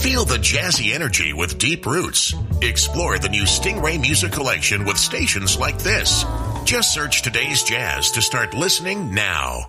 Feel the jazzy energy with deep roots. Explore the new Stingray Music Collection with stations like this. Just search Today's Jazz to start listening now.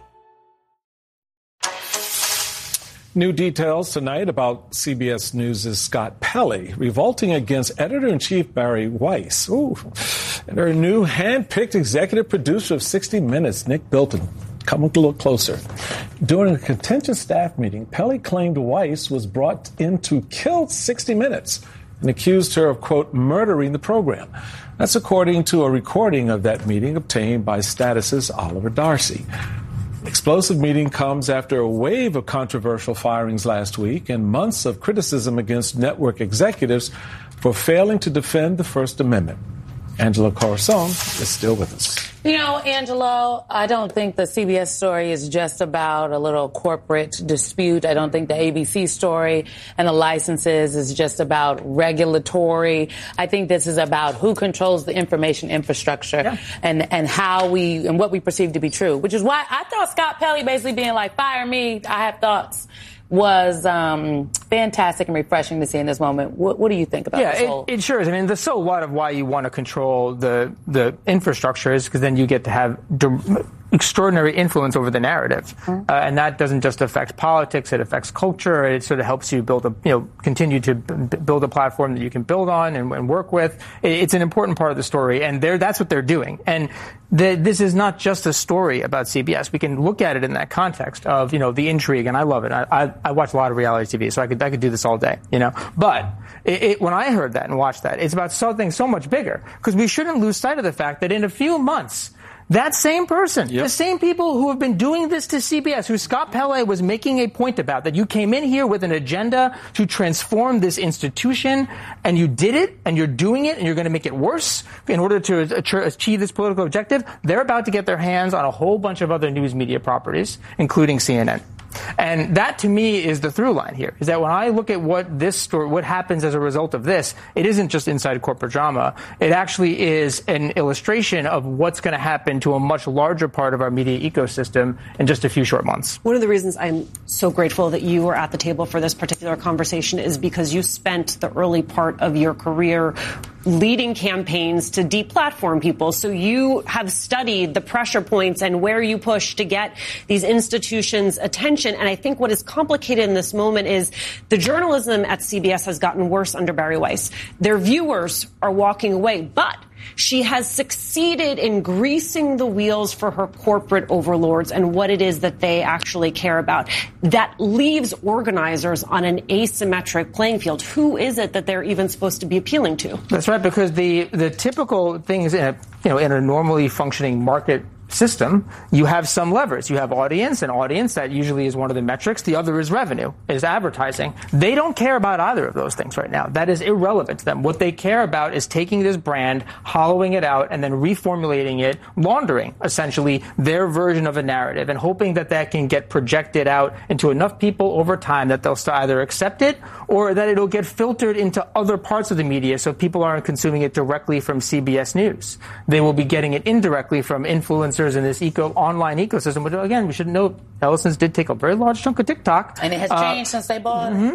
New details tonight about CBS News' Scott Pelley revolting against editor-in-chief Barry Weiss. Ooh. And her new hand-picked executive producer of 60 Minutes, Nick Bilton. Come a little closer. During a contentious staff meeting, Pelley claimed Weiss was brought in to kill 60 Minutes and accused her of, quote, murdering the program. That's according to a recording of that meeting obtained by Status's Oliver Darcy. Explosive meeting comes after a wave of controversial firings last week and months of criticism against network executives for failing to defend the First Amendment. Angela Corazon is still with us. You know, Angelo, I don't think the CBS story is just about a little corporate dispute. I don't think the ABC story and the licenses is just about regulatory. I think this is about who controls the information infrastructure and how and what we perceive to be true, which is why I thought Scott Pelley basically being like, fire me, I have thoughts, was fantastic and refreshing to see in this moment. What do you think about this whole? It sure is. I mean, the so what of why you want to control the infrastructure is because then you get to have extraordinary influence over the narrative. And that doesn't just affect politics, it affects culture. It sort of helps you continue to build a platform that you can build on and work with. It's an important part of the story, and that's what they're doing. And this is not just a story about CBS. We can look at it in that context of, the intrigue, and I love it. I watch a lot of reality TV, so I could do this all day, But when I heard that and watched that, it's about something so much bigger, because we shouldn't lose sight of the fact that in a few months, that same person, the same people who have been doing this to CBS, who Scott Pelley was making a point about, that you came in here with an agenda to transform this institution, and you did it, and you're doing it, and you're going to make it worse in order to achieve this political objective, they're about to get their hands on a whole bunch of other news media properties, including CNN. And that, to me, is the through line here, is that when I look at what happens as a result of this, it isn't just inside corporate drama. It actually is an illustration of what's going to happen to a much larger part of our media ecosystem in just a few short months. One of the reasons I'm so grateful that you were at the table for this particular conversation is because you spent the early part of your career leading campaigns to deplatform people. So you have studied the pressure points and where you push to get these institutions' attention. And I think what is complicated in this moment is the journalism at CBS has gotten worse under Barry Weiss. Their viewers are walking away, but she has succeeded in greasing the wheels for her corporate overlords and what it is that they actually care about. That leaves organizers on an asymmetric playing field. Who is it that they're even supposed to be appealing to? That's right, because the typical things in a normally functioning market system, you have some levers. You have audience, and audience, that usually is one of the metrics. The other is revenue, is advertising. They don't care about either of those things right now. That is irrelevant to them. What they care about is taking this brand, hollowing it out, and then reformulating it, laundering, essentially, their version of a narrative, and hoping that can get projected out into enough people over time that they'll either accept it or that it'll get filtered into other parts of the media so people aren't consuming it directly from CBS News. They will be getting it indirectly from influencers in this online ecosystem, which, again, we should note, Ellison's did take a very large chunk of TikTok. And it has changed since they bought it.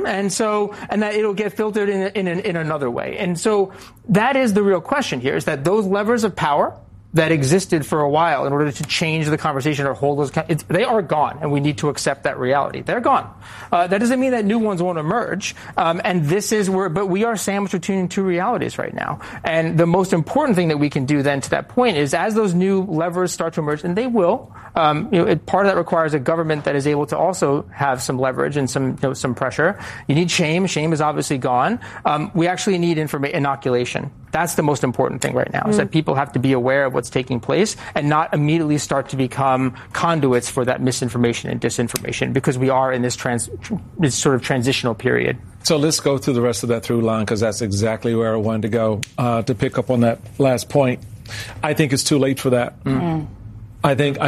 And that it'll get filtered in another way. And so that is the real question here, is that those levers of power that existed for a while in order to change the conversation or hold those, they are gone, and we need to accept that reality. They're gone. That doesn't mean that new ones won't emerge, and this is but we are sandwiched between two realities right now. And the most important thing that we can do then to that point is, as those new levers start to emerge, and they will, part of that requires a government that is able to also have some leverage and some pressure. You need shame. Shame is obviously gone. We actually need inoculation. That's the most important thing right now, is that people have to be aware of what's taking place and not immediately start to become conduits for that misinformation and disinformation, because we are in this sort of transitional period. So let's go through the rest of that through line, because that's exactly where I wanted to go, to pick up on that last point. I think it's too late for that. I think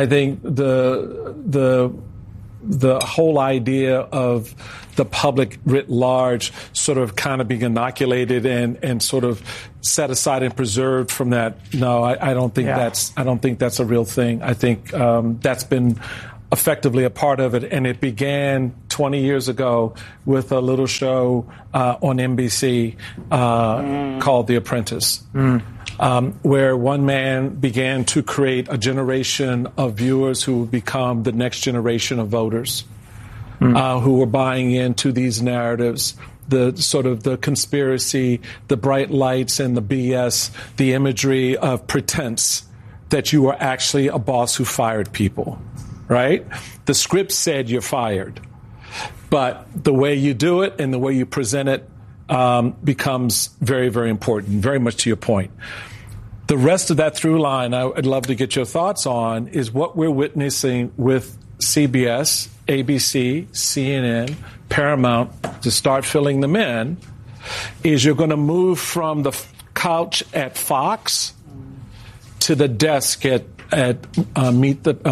the whole idea of the public writ large sort of kind of being inoculated and sort of set aside and preserved from that. No, I don't think that's a real thing. I think that's been effectively a part of it, and it began 20 years ago with a little show on NBC called The Apprentice, where one man began to create a generation of viewers who would become the next generation of voters, who were buying into these narratives, the sort of the conspiracy, the bright lights and the BS, the imagery of pretense that you were actually a boss who fired people, right? The script said you're fired, but the way you do it and the way you present it becomes very, very important, very much to your point. The rest of that through line, I'd love to get your thoughts on, is what we're witnessing with CBS, ABC, CNN, Paramount, to start filling them in, is you're going to move from the couch at Fox to the desk at Meet the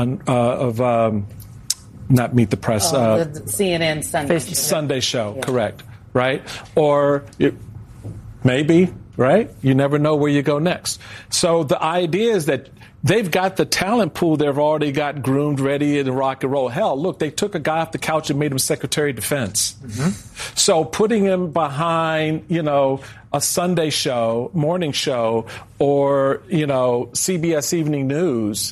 Press, the CNN Sunday show, yeah. Correct, right? Or maybe, right? You never know where you go next. So the idea is that they've got the talent pool they've already got groomed, ready to rock and roll. Hell, look, they took a guy off the couch and made him Secretary of Defense. Mm-hmm. So putting him behind, a Sunday show, morning show, or, CBS Evening News,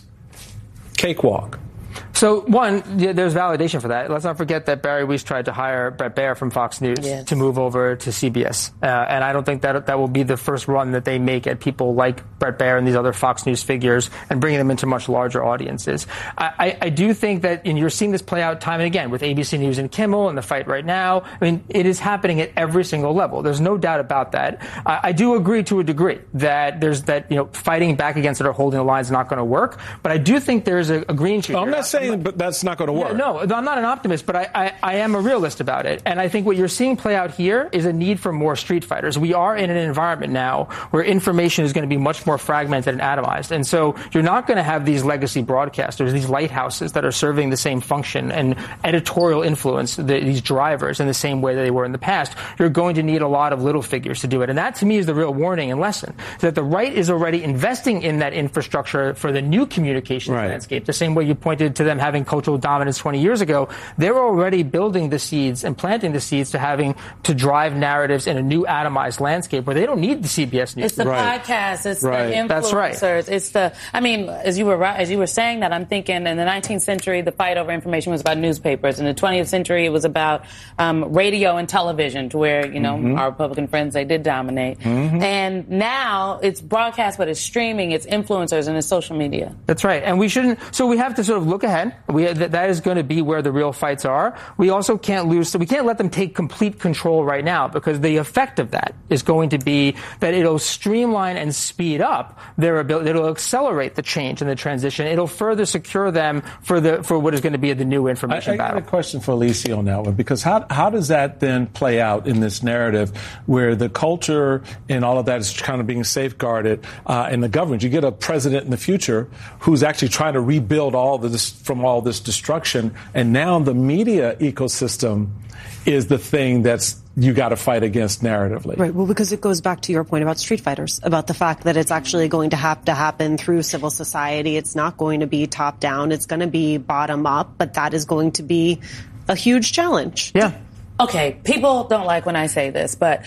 cakewalk. So, one, there's validation for that. Let's not forget that Barry Weiss tried to hire Bret Baier from Fox News to move over to CBS. And I don't think that will be the first run that they make at people like Bret Baier and these other Fox News figures and bringing them into much larger audiences. I do think that, and you're seeing this play out time and again with ABC News and Kimmel and the fight right now. I mean, it is happening at every single level. There's no doubt about that. I do agree to a degree that there's that, fighting back against it or holding the line is not going to work. But I do think there's a green shoot. I'm not saying but that's not going to work. No, I'm not an optimist, but I am a realist about it. And I think what you're seeing play out here is a need for more street fighters. We are in an environment now where information is going to be much more fragmented and atomized. And so you're not going to have these legacy broadcasters, these lighthouses that are serving the same function and editorial influence, these drivers, in the same way that they were in the past. You're going to need a lot of little figures to do it. And that, to me, is the real warning and lesson, that the right is already investing in that infrastructure for the new communications landscape, the same way you pointed to them having cultural dominance 20 years ago. They're already building the seeds and planting the seeds to having to drive narratives in a new atomized landscape where they don't need the CBS News. It's the podcasts, it's the influencers. That's right. It's the, as you were saying that, I'm thinking in the 19th century, the fight over information was about newspapers. In the 20th century, it was about radio and television, to where, our Republican friends, they did dominate. Mm-hmm. And now it's broadcast, but it's streaming, it's influencers, and it's social media. That's right. And we have to sort of look ahead. That is going to be where the real fights are. We also can't lose, so we can't let them take complete control right now, because the effect of that is going to be that it'll streamline and speed up their ability. It'll accelerate the change and the transition. It'll further secure them for what is going to be the new information battle. I got a question for Alicia on that one, because how does that then play out in this narrative where the culture and all of that is kind of being safeguarded in the government? You get a president in the future who's actually trying to rebuild all this from all this destruction, and now the media ecosystem is the thing that's you got to fight against narratively. Right. Well, because it goes back to your point about street fighters, about the fact that it's actually going to have to happen through civil society. It's not going to be top down. It's going to be bottom up, but that is going to be a huge challenge. Yeah. Okay, people don't like when I say this, but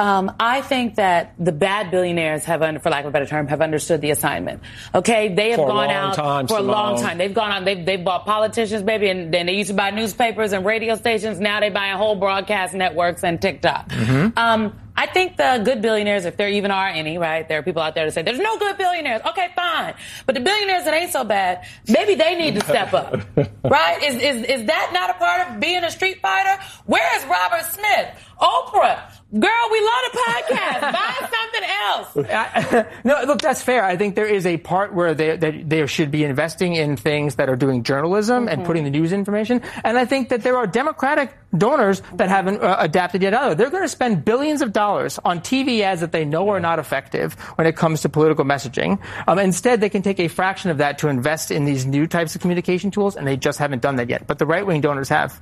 I think that the bad billionaires have, for lack of a better term, have understood the assignment. Okay, they have gone out for a long time. They've gone on. They've bought politicians, baby, and then they used to buy newspapers and radio stations. Now they buy whole broadcast networks and TikTok. Mm-hmm. I think the good billionaires, if there even are any, right? There are people out there to say there's no good billionaires. Okay, fine. But the billionaires that ain't so bad, maybe they need to step up. Right? Is that not a part of being a street fighter? Where is Robert Smith? Oprah? Girl, we love the podcast. Buy something else. No, look, that's fair. I think there is a part where they should be investing in things that are doing journalism and putting the news information. And I think that there are Democratic donors that haven't adapted yet either. They're going to spend billions of dollars on TV ads that they know are not effective when it comes to political messaging. Instead, they can take a fraction of that to invest in these new types of communication tools, and they just haven't done that yet. But the right-wing donors have.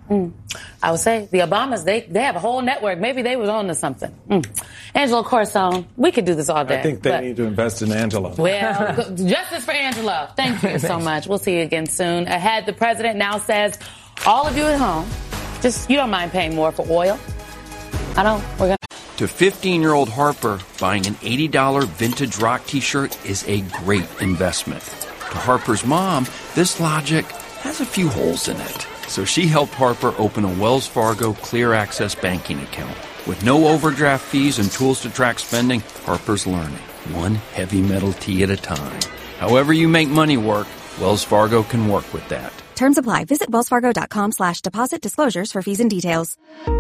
I would say the Obamas, they have a whole network. Maybe they was on to something. Angela Corsone, we could do this all day. I think they need to invest in Angela. Well, justice for Angela. Thank you so much. We'll see you again soon. Ahead, the president now says, all of you at home, Just, you don't mind paying more for oil. I don't. We're going To 15-year-old Harper, buying an $80 vintage rock t-shirt is a great investment. To Harper's mom, this logic has a few holes in it. So she helped Harper open a Wells Fargo Clear Access banking account. With no overdraft fees and tools to track spending, Harper's learning, one heavy metal tea at a time. However you make money work, Wells Fargo can work with that. Terms apply. Visit wellsfargo.com/deposit disclosures for fees and details.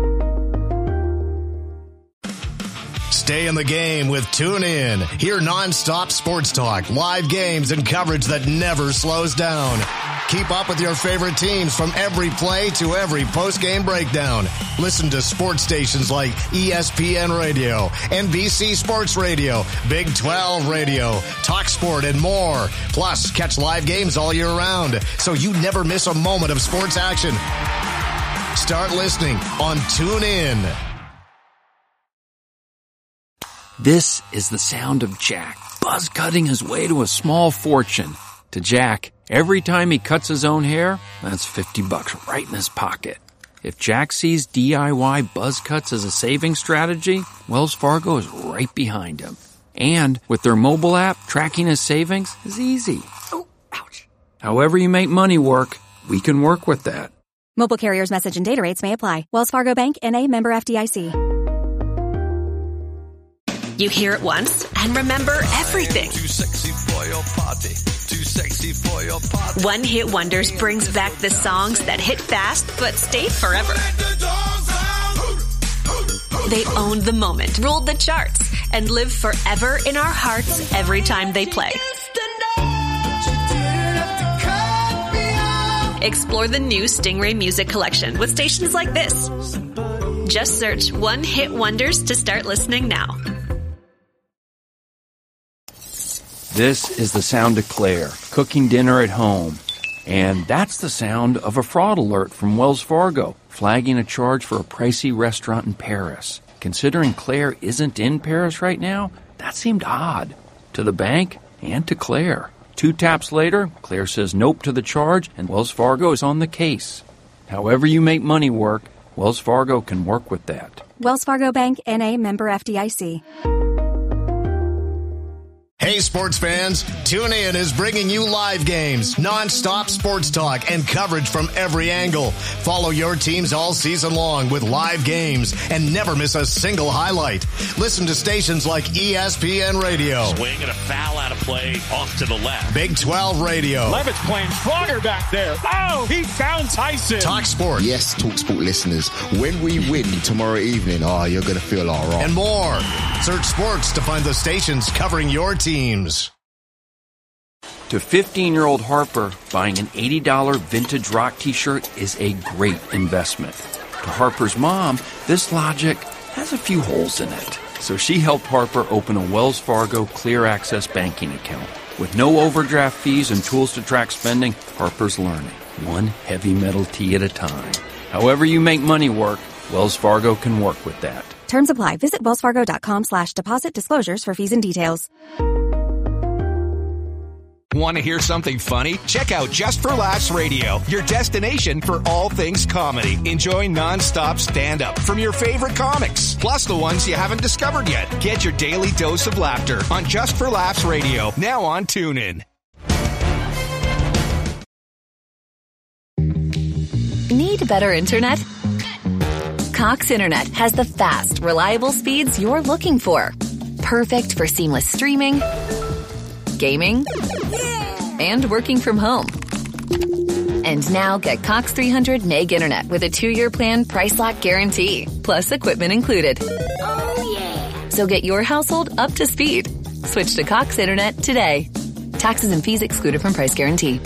Stay in the game with TuneIn. Hear nonstop sports talk, live games, and coverage that never slows down. Keep up with your favorite teams from every play to every post-game breakdown. Listen to sports stations like ESPN Radio, NBC Sports Radio, Big 12 Radio, TalkSport, and more. Plus, catch live games all year round, so you never miss a moment of sports action. Start listening on TuneIn. This is the sound of Jack, buzz cutting his way to a small fortune. To Jack, every time he cuts his own hair, that's $50 right in his pocket. If Jack sees DIY buzz cuts as a saving strategy, Wells Fargo is right behind him. And with their mobile app, tracking his savings is easy. Oh, ouch. However you make money work, we can work with that. Mobile carriers' message and data rates may apply. Wells Fargo Bank, N.A., member FDIC. You hear it once and remember everything. Too sexy for your party. Too sexy for your party. One Hit Wonders brings back the songs that hit fast but stayed forever. They owned the moment, ruled the charts, and live forever in our hearts every time they play. Explore the new Stingray Music Collection with stations like this. Just search One Hit Wonders to start listening now. This is the sound of Claire, cooking dinner at home. And that's the sound of a fraud alert from Wells Fargo, flagging a charge for a pricey restaurant in Paris. Considering Claire isn't in Paris right now, that seemed odd. To the bank and to Claire. 2 taps later, Claire says nope to the charge, and Wells Fargo is on the case. However you make money work, Wells Fargo can work with that. Wells Fargo Bank, N.A., member FDIC. Hey, sports fans, TuneIn is bringing you live games, non-stop sports talk, and coverage from every angle. Follow your teams all season long with live games and never miss a single highlight. Listen to stations like ESPN Radio. Swing and a foul out of play off to the left. Big 12 Radio. Levitt's playing stronger back there. Oh, he found Tyson. TalkSport. Yes, TalkSport listeners, when we win tomorrow evening, you're going to feel all right. And more. Search sports to find the stations covering your teams. To 15-year-old Harper, buying an $80 vintage rock t-shirt is a great investment. To Harper's mom, this logic has a few holes in it. So she helped Harper open a Wells Fargo Clear Access banking account. With no overdraft fees and tools to track spending, Harper's learning, one heavy metal tea at a time. However you make money work, Wells Fargo can work with that. Terms apply. Visit wellsfargo.com/deposit disclosures for fees and details. Want to hear something funny? Check out Just for Laughs Radio, your destination for all things comedy. Enjoy non-stop stand-up from your favorite comics, plus the ones you haven't discovered yet. Get your daily dose of laughter on Just for Laughs Radio, now on TuneIn. Need better internet? Cox Internet has the fast, reliable speeds you're looking for. Perfect for seamless streaming, gaming, and working from home. And now get Cox 300 meg internet with a 2-year plan price lock guarantee, plus equipment included. Oh yeah! So get your household up to speed. Switch to Cox Internet today. Taxes and fees excluded from price guarantee.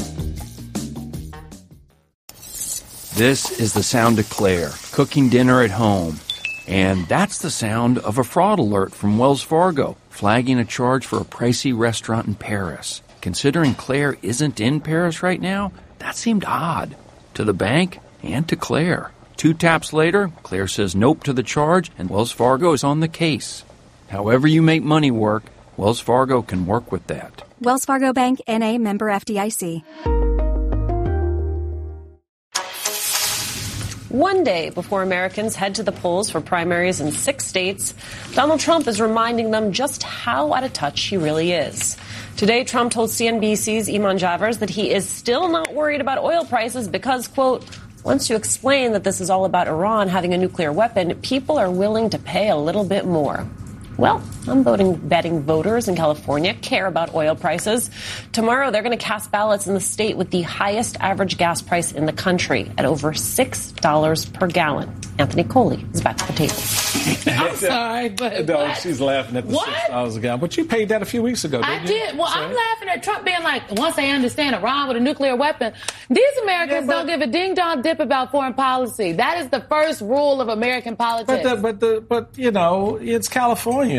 This is the sound of Claire, cooking dinner at home. And that's the sound of a fraud alert from Wells Fargo, flagging a charge for a pricey restaurant in Paris. Considering Claire isn't in Paris right now, that seemed odd. To the bank and to Claire. 2 taps later, Claire says nope to the charge, and Wells Fargo is on the case. However you make money work, Wells Fargo can work with that. Wells Fargo Bank, N.A., member FDIC. One day before Americans head to the polls for primaries in 6 states, Donald Trump is reminding them just how out of touch he really is. Today, Trump told CNBC's Iman Javers that he is still not worried about oil prices because, quote, once you explain that this is all about Iran having a nuclear weapon, people are willing to pay a little bit more. Well, I'm betting voters in California care about oil prices. Tomorrow, they're going to cast ballots in the state with the highest average gas price in the country at over $6 per gallon. Anthony Coley is back at the table. I'm sorry, but no, what? she's laughing at the $6 a gallon. But you paid that a few weeks ago, didn't I you? did. Well, I'm laughing at Trump being like, once they understand Iran with a nuclear weapon, these Americans don't give a ding-dong dip about foreign policy. That is the first rule of American politics. But you know, it's California.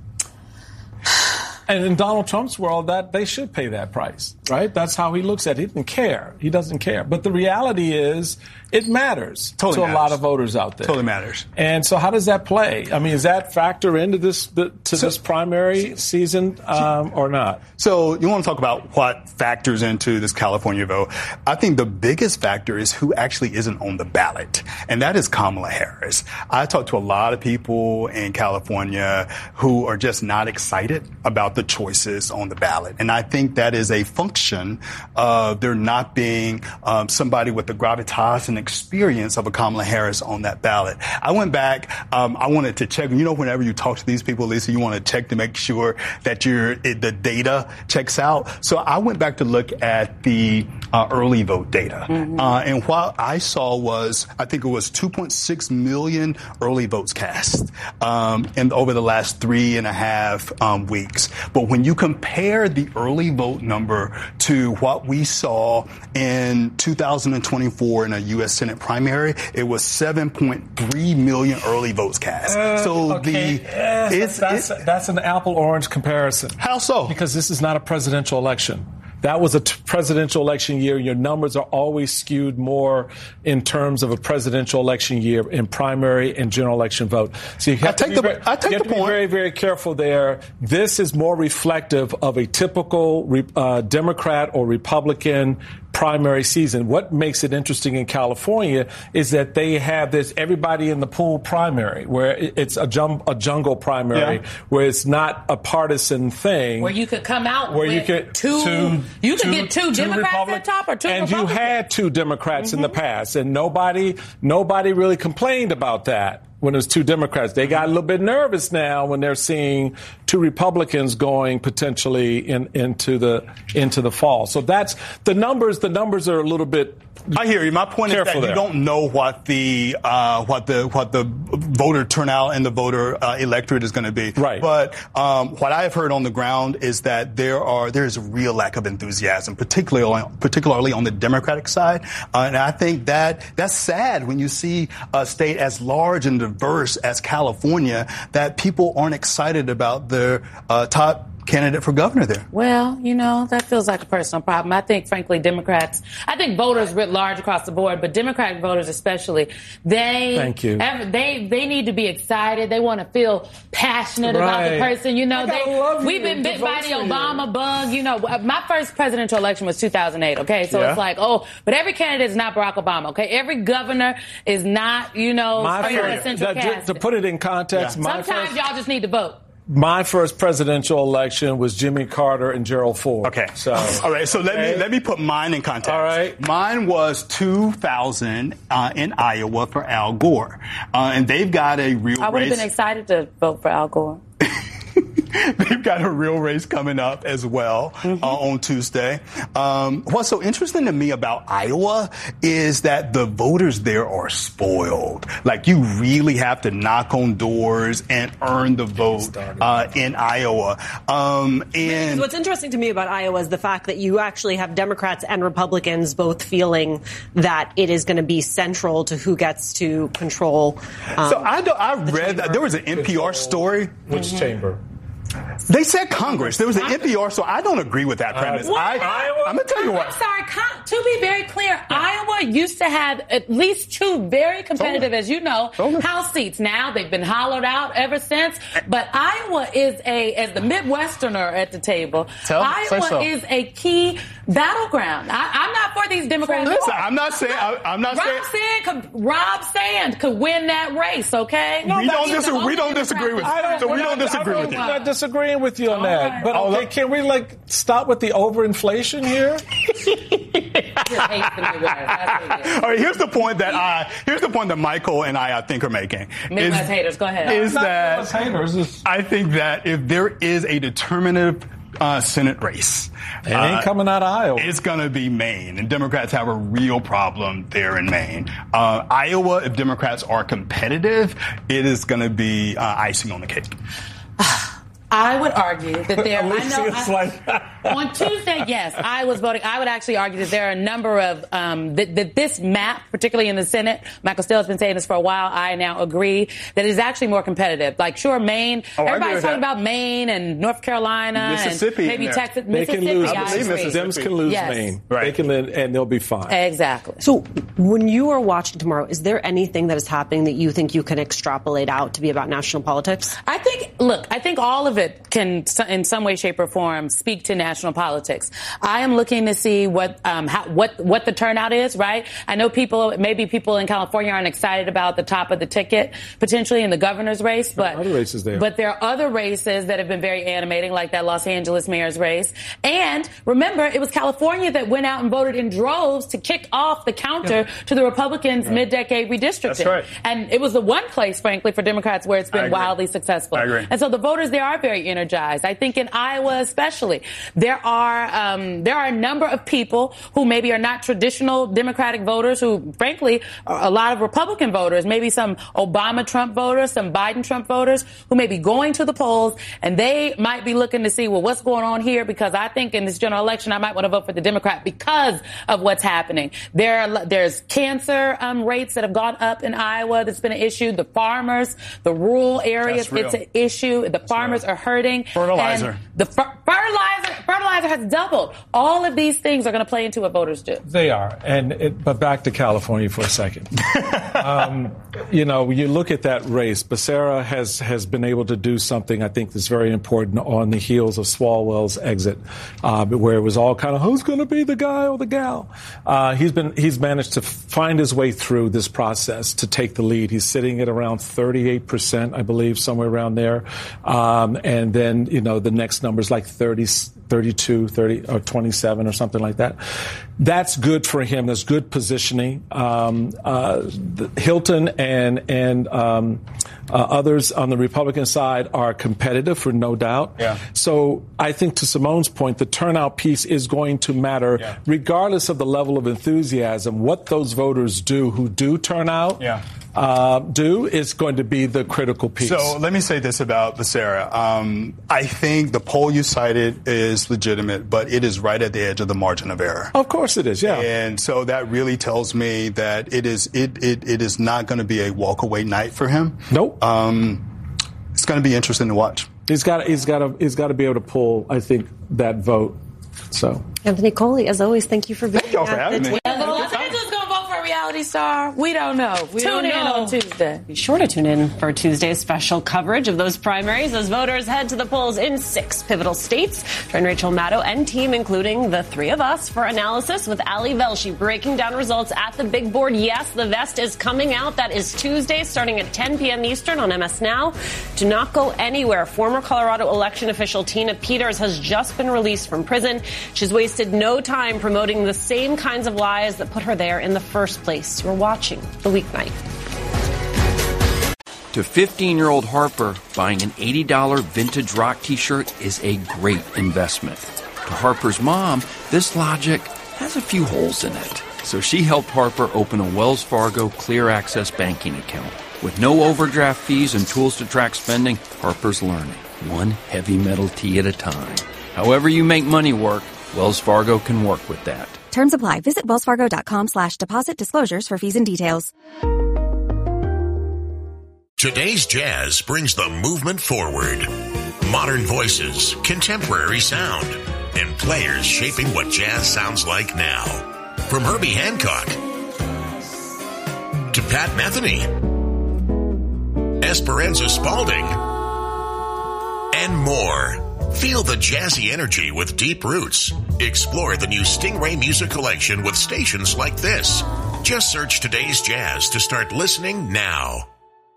And in Donald Trump's world, that they should pay that price, right? That's how he looks at it. He doesn't care. He doesn't care. But the reality is, it matters to a lot of voters out there. Totally matters. And so, how does that play? I mean, does that factor into this primary season or not? So, you want to talk about what factors into this California vote? I think the biggest factor is who actually isn't on the ballot, and that is Kamala Harris. I talked to a lot of people in California who are just not excited about the choices on the ballot, and I think that is a function of there not being somebody with the gravitas and experience of a Kamala Harris on that ballot. I went back. I wanted to check. You know, whenever you talk to these people, Lisa, you want to check to make sure that the data checks out. So I went back to look at the early vote data, and what I saw was, I think it was 2.6 million early votes cast over the last 3.5 weeks. But when you compare the early vote number to what we saw in 2024 in a U.S. Senate primary, it was 7.3 million early votes cast. That's an apple-orange comparison. How so? Because this is not a presidential election. That was a presidential election year. Your numbers are always skewed more in terms of a presidential election year in primary and general election vote. So you have to be very, very careful there. This is more reflective of a typical Democrat or Republican primary season. What makes it interesting in California is that they have this everybody in the pool primary, where it's a jungle primary, where it's not a partisan thing. Where you could come out where with you could get two Democrats at top or two and Republicans. You had two Democrats in the past, and nobody really complained about that. When it was two Democrats, they got a little bit nervous now when they're seeing two Republicans going potentially into the fall. So that's the numbers. The numbers are a little bit. I hear you. My point is that you don't know what the voter turnout and the voter electorate is going to be. Right. But what I have heard on the ground is that there is a real lack of enthusiasm, particularly on the Democratic side, and I think that's sad when you see a state as large and diverse as California that people aren't excited about their top candidate for governor there. Well, that feels like a personal problem. I think, frankly, I think voters writ large across the board, but Democratic voters especially, they need to be excited. They want to feel passionate about the person. We've been bit by the Obama bug. My first presidential election was 2008, okay? So it's like, but every candidate is not Barack Obama, okay? Every governor is not, central cast. To put it in context, sometimes y'all just need to vote. My first presidential election was Jimmy Carter and Gerald Ford. Okay. So, all right. So let me put mine in context. All right. Mine was 2000 in Iowa for Al Gore, and they've got a real race. I would have been excited to vote for Al Gore. They've got a real race coming up as well on Tuesday. What's so interesting to me about Iowa is that the voters there are spoiled. Like, you really have to knock on doors and earn the vote in Iowa. And what's interesting to me about Iowa is the fact that you actually have Democrats and Republicans both feeling that it is going to be central to who gets to control. So I read that there was an NPR story. Which chamber? They said Congress. There was an NPR, so I don't agree with that premise. I'm going to tell you what. I'm sorry. To be very clear, Iowa used to have at least 2 very competitive, as you know, House seats. Now they've been hollowed out ever since. But Iowa is as the Midwesterner at the table, Iowa is a key battleground. I'm not for these Democrats. Listen, I'm not saying. Rob Sand could win that race. Okay. No, we don't disagree with you. So we don't disagree with you. I'm not disagreeing with you on that. But okay, can we stop with the overinflation here? All right, here's the point that Michael and I think are making. Midwest haters, go ahead. I think that if there is a determinative Senate race, it ain't coming out of Iowa. It's going to be Maine, and Democrats have a real problem there in Maine. Iowa, if Democrats are competitive, it is going to be icing on the cake. I would argue that there. On Tuesday, yes, I was voting. I would actually argue that there are a number of that this map, particularly in the Senate. Michael Steele has been saying this for a while. I now agree that it is actually more competitive. Like, sure, Maine. Everybody's talking about Maine and North Carolina, Mississippi, and maybe Texas. They can lose. Dems can lose Maine. Right. They can, and they'll be fine. Exactly. So, when you are watching tomorrow, is there anything that is happening that you think you can extrapolate out to be about national politics? I think all of it can, in some way, shape, or form, speak to national politics. I am looking to see what the turnout is. Right. I know maybe people in California aren't excited about the top of the ticket potentially in the governor's race, but other races there. But there are other races that have been very animating, like that Los Angeles mayor's race. And remember, it was California that went out and voted in droves to kick off the counter to the Republicans' mid-decade redistricting. That's right. And it was the one place, frankly, for Democrats where it's been wildly successful. I agree. And so the voters there are very energized. I think in Iowa especially, there are a number of people who maybe are not traditional Democratic voters who, frankly, are a lot of Republican voters, maybe some Obama-Trump voters, some Biden-Trump voters who may be going to the polls, and they might be looking to see, well, what's going on here? Because I think in this general election, I might want to vote for the Democrat because of what's happening. There's cancer rates that have gone up in Iowa. That's been an issue. The farmers, the rural areas, it's an issue. The farmers are hurting. Fertilizer. And the fertilizer has doubled. All of these things are going to play into what voters do. They are. But back to California for a second. You look at that race, Becerra has been able to do something I think that's very important on the heels of Swalwell's exit, where it was all kind of, who's going to be the guy or the gal? He's managed to find his way through this process to take the lead. He's sitting at around 38%, I believe, somewhere around there. And then, the next number is like 32, 30, or 27 or something like that. That's good for him. That's good positioning. Hilton and others on the Republican side are competitive, for no doubt. Yeah. So I think, to Simone's point, the turnout piece is going to matter, regardless of the level of enthusiasm. What those voters do who do turn out is going to be the critical piece. So let me say this about Becerra. I think the poll you cited is legitimate, but it is right at the edge of the margin of error. Of course it is, yeah. And so that really tells me that it is not going to be a walk-away night for him. Nope. It's going to be interesting to watch. He's got to be able to pull, I think, that vote. So, Anthony Coley, as always, thank you for being here. Thank y'all for having me. Los Angeles going to vote for a reality star? We don't know. Tune in on Tuesday. Be sure to tune in for Tuesday's special coverage of those primaries as voters head to the polls in 6 pivotal states. Join Rachel Maddow and team, including the three of us, for analysis with Ali Velshi breaking down results at the big board. Yes, the vest is coming out. That is Tuesday, starting at 10 p.m. Eastern on MS Now. Do not go anywhere. Former Colorado election official Tina Peters has just been released from prison. She's wasted no time promoting the same kinds of lies that put her there in the first place. You're watching The Weeknight. To 15-year-old Harper, buying an $80 vintage rock t-shirt is a great investment. To Harper's mom, this logic has a few holes in it. So she helped Harper open a Wells Fargo Clear Access banking account. With no overdraft fees and tools to track spending, Harper's learning, one heavy metal tee at a time. However you make money work, Wells Fargo can work with that. Terms apply. Visit wellsfargo.com/deposit disclosures for fees and details. Today's Jazz brings the movement forward. Modern voices, contemporary sound, and players shaping what jazz sounds like now. From Herbie Hancock to Pat Metheny, Esperanza Spalding, and more. Feel the jazzy energy with Deep Roots. Explore the new Stingray Music Collection with stations like this. Just search Today's Jazz to start listening now.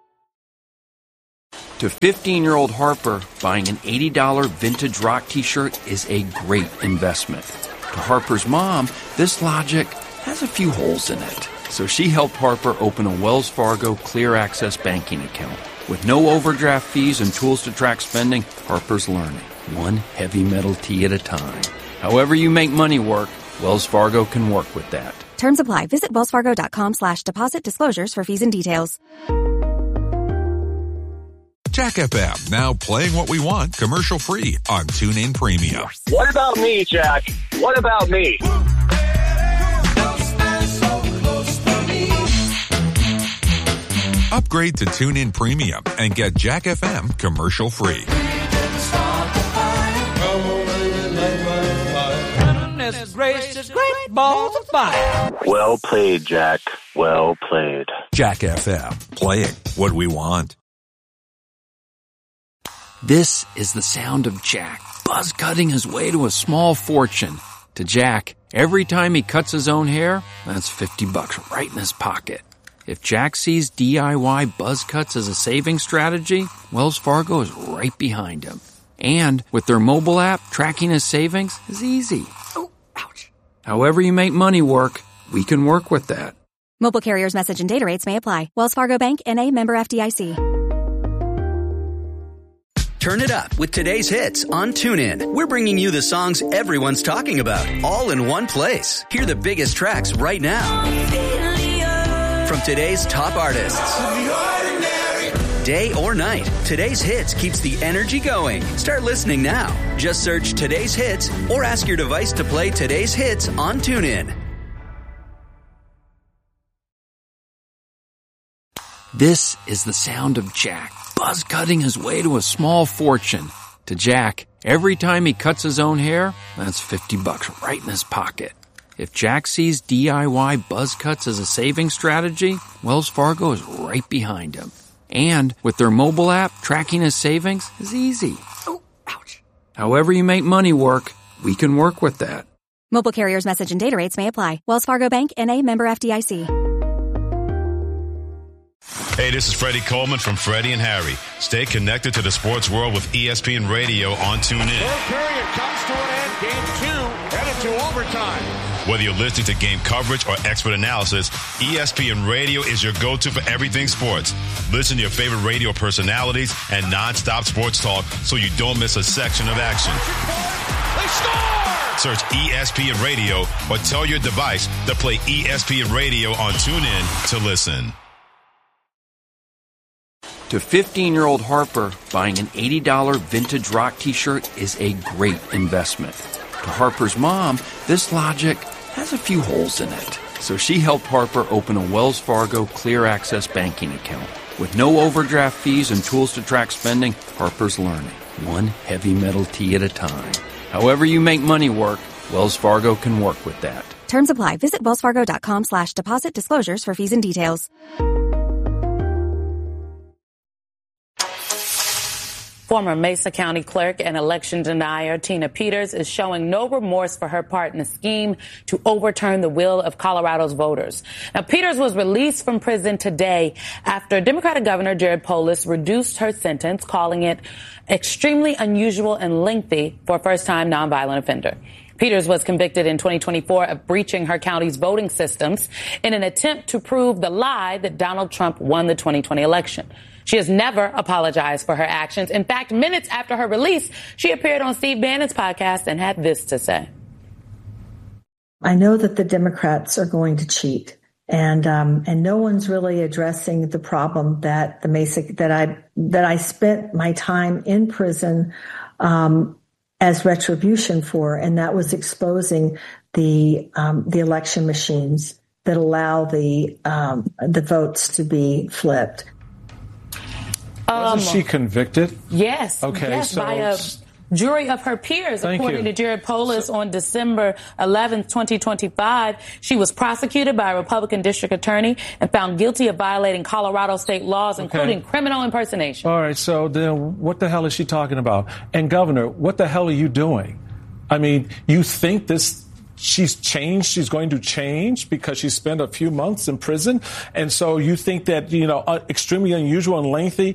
To 15-year-old Harper, buying an $80 vintage rock t-shirt is a great investment. To Harper's mom, this logic has a few holes in it. So she helped Harper open a Wells Fargo Clear Access banking account. With no overdraft fees and tools to track spending, Harper's learning, one heavy metal tea at a time. However you make money work, Wells Fargo can work with that. Terms apply. Visit wellsfargo.com/deposit disclosures for fees and details. Jack FM, now playing what we want commercial-free on TuneIn Premium. What about me, Jack? What about me? Upgrade to TuneIn Premium and get Jack FM commercial-free. Well played, Jack. Well played. Jack FM, playing what we want. This is the sound of Jack, buzz cutting his way to a small fortune. To Jack, every time he cuts his own hair, that's $50 right in his pocket. If Jack sees DIY buzz cuts as a saving strategy, Wells Fargo is right behind him. And with their mobile app, tracking his savings is easy. Oh, ouch. However you make money work, we can work with that. Mobile carriers' message and data rates may apply. Wells Fargo Bank, N.A., member FDIC. Turn it up with today's hits on TuneIn. We're bringing you the songs everyone's talking about, all in one place. Hear the biggest tracks right now. From today's top artists. Day or night, today's hits keeps the energy going. Start listening now. Just search Today's Hits or ask your device to play today's hits on TuneIn. This is the sound of Jack, buzz cutting his way to a small fortune. To Jack, every time he cuts his own hair, that's $50 right in his pocket. If Jack sees DIY buzz cuts as a saving strategy, Wells Fargo is right behind him. And with their mobile app, tracking his savings is easy. Oh, ouch. However you make money work, we can work with that. Mobile carriers' message and data rates may apply. Wells Fargo Bank, N.A., member FDIC. Hey, this is Freddie Coleman from Freddie and Harry. Stay connected to the sports world with ESPN Radio on TuneIn. Third period comes to an end. Game 2 headed to overtime. Whether you're listening to game coverage or expert analysis, ESPN Radio is your go-to for everything sports. Listen to your favorite radio personalities and non-stop sports talk so you don't miss a section of action. They score! Search ESPN Radio or tell your device to play ESPN Radio on TuneIn to listen. To 15-year-old Harper, buying an $80 vintage rock t-shirt is a great investment. To Harper's mom, this logic has a few holes in it. So she helped Harper open a Wells Fargo Clear Access banking account. With no overdraft fees and tools to track spending, Harper's learning, one heavy metal tea at a time. However you make money work, Wells Fargo can work with that. Terms apply. Visit wellsfargo.com/deposit disclosures for fees and details. Former Mesa County clerk and election denier Tina Peters is showing no remorse for her part in a scheme to overturn the will of Colorado's voters. Now, Peters was released from prison today after Democratic Governor Jared Polis reduced her sentence, calling it extremely unusual and lengthy for a first-time nonviolent offender. Peters was convicted in 2024 of breaching her county's voting systems in an attempt to prove the lie that Donald Trump won the 2020 election. She has never apologized for her actions. In fact, minutes after her release, she appeared on Steve Bannon's podcast and had this to say. I know that the Democrats are going to cheat, and no one's really addressing the problem that that I spent my time in prison as retribution for, and that was exposing the election machines that allow the votes to be flipped. Wasn't she convicted? Yes. Okay, yes, so by a jury of her peers, according to Jared Polis. On December 11th, 2025, she was prosecuted by a Republican district attorney and found guilty of violating Colorado state laws, including criminal impersonation. All right, so then what the hell is she talking about? And Governor, what the hell are you doing? I mean, you think she's changed, she's going to change because she spent a few months in prison, and so you think that, extremely unusual and lengthy,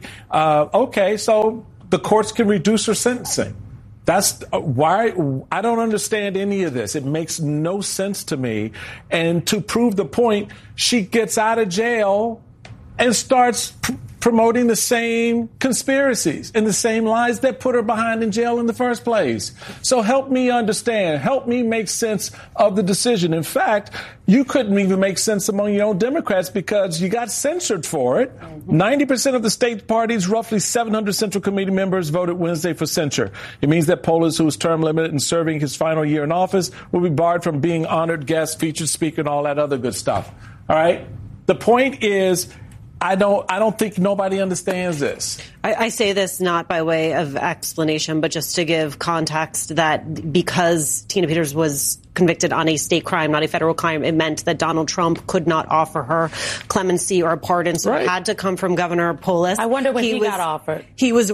okay, so the courts can reduce her sentencing. That's why I don't understand any of this. It makes no sense to me. And to prove the point, she gets out of jail and starts promoting the same conspiracies and the same lies that put her behind in jail in the first place. So help me understand. Help me make sense of the decision. In fact, you couldn't even make sense among your own Democrats because you got censured for it. 90% of the state parties, roughly 700 Central Committee members, voted Wednesday for censure. It means that Polis, who is term limited and serving his final year in office, will be barred from being honored guest, featured speaker, and all that other good stuff. All right? The point is, I don't think nobody understands this. I say this not by way of explanation, but just to give context that because Tina Peters was convicted on a state crime, not a federal crime, it meant that Donald Trump could not offer her clemency or a pardon. So it had to come from Governor Polis. I wonder when he got offered.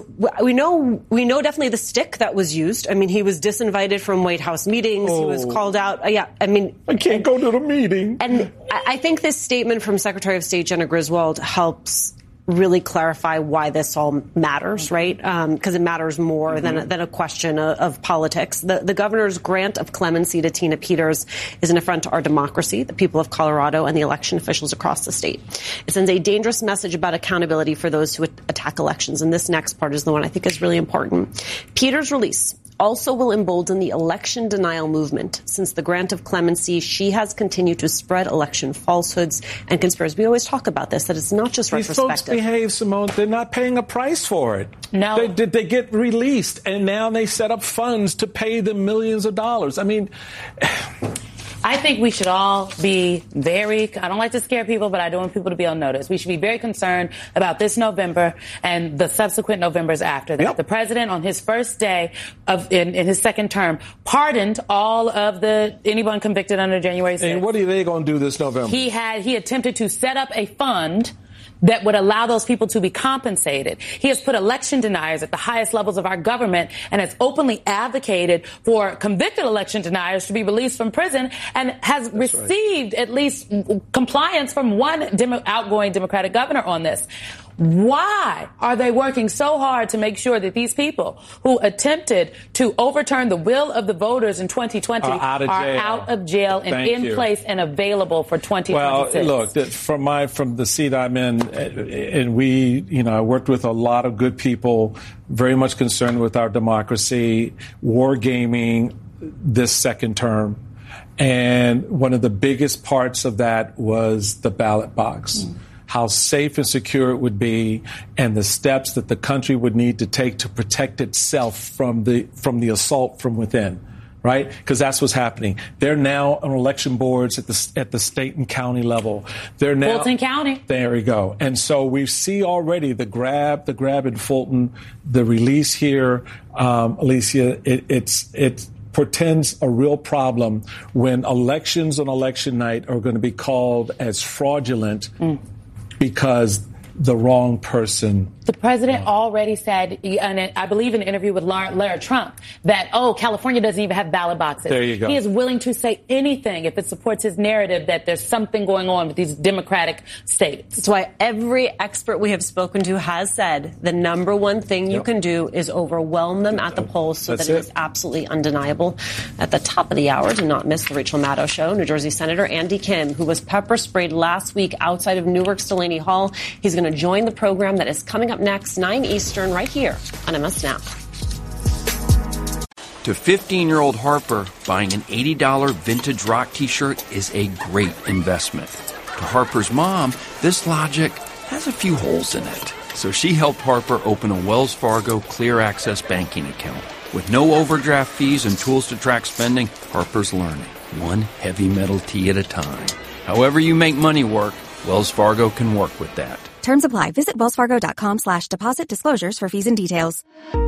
We know definitely the stick that was used. I mean, he was disinvited from White House meetings. He was called out. I can't go to the meeting. And I think this statement from Secretary of State Jena Griswold helps really clarify why this all matters, right? Because it matters more than a question of politics. The governor's grant of clemency to Tina Peters is an affront to our democracy, the people of Colorado, and the election officials across the state. It sends a dangerous message about accountability for those who attack elections. And this next part is the one I think is really important. Peters' release also will embolden the election denial movement. Since the grant of clemency, she has continued to spread election falsehoods and conspiracies. We always talk about this, that it's not just retrospective. These folks behave, Simone. They're not paying a price for it. No. They get released, and now they set up funds to pay them millions of dollars. I mean, I think we should all be I don't like to scare people, but I do want people to be on notice. We should be very concerned about this November and the subsequent Novembers after that. Yep. The president, on his first day in his second term, pardoned all of anyone convicted under January 6th. And what are they going to do this November? He attempted to set up a fund that would allow those people to be compensated. He has put election deniers at the highest levels of our government and has openly advocated for convicted election deniers to be released from prison and has received at least compliance from one outgoing Democratic governor on this. Why are they working so hard to make sure that these people who attempted to overturn the will of the voters in 2020 are out of jail and in place and available for 2026? Well, look, from the seat I'm in, and I worked with a lot of good people, very much concerned with our democracy, wargaming this second term. And one of the biggest parts of that was the ballot box. How safe and secure it would be, and the steps that the country would need to take to protect itself from the assault from within, right? Because that's what's happening. They're now on election boards at the state and county level. They're now Fulton County. There we go. And so we see already the grab in Fulton, the release here, Alicia. It portends a real problem when elections on election night are going to be called as fraudulent. Because the wrong person. The president already said, and I believe in an interview with Lara Trump, that, California doesn't even have ballot boxes. There you go. He is willing to say anything if it supports his narrative that there's something going on with these Democratic states. That's why every expert we have spoken to has said the number one thing you can do is overwhelm them at the polls so that it is absolutely undeniable. At the top of the hour, do not miss the Rachel Maddow Show. New Jersey Senator Andy Kim, who was pepper sprayed last week outside of Newark's Delaney Hall, he's going to join the program that is coming up next, 9 Eastern, right here on MS Now. To 15-year-old Harper, buying an $80 vintage rock T-shirt is a great investment. To Harper's mom, this logic has a few holes in it. So she helped Harper open a Wells Fargo Clear Access banking account. With no overdraft fees and tools to track spending, Harper's learning, one heavy metal T at a time. However you make money work, Wells Fargo can work with that. Terms apply. Visit wellsfargo.com/deposit disclosures for fees and details.